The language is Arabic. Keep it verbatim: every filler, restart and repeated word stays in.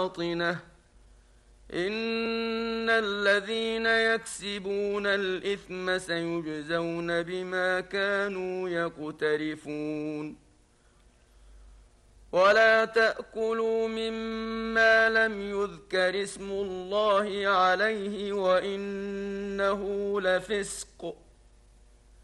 باطنة إن الذين يكسبون الإثم سيجزون بما كانوا يقترفون ولا تأكلوا مما لم يذكر اسم الله عليه وإنه لفسق